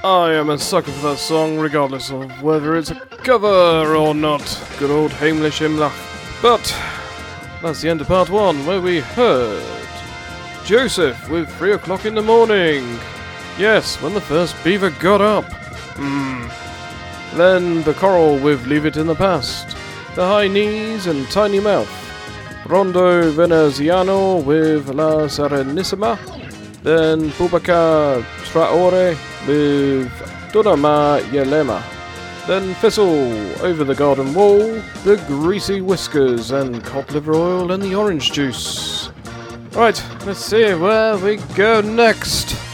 I am a sucker for that song, regardless of whether it's a cover or not. Good old Heimlich Imlach. But that's the end of part 1, where we heard Joseph with 3 o'clock in the morning. Yes, when the first beaver got up. Then the choral with Leave It in the Past. The high knees and tiny mouth. Rondo Veneziano with La Serenissima. Then Boubacar Traore with Dodama Yelema. Then Thistle over the garden wall, the greasy whiskers and cod liver oil and the orange juice. Right, let's see where we go next.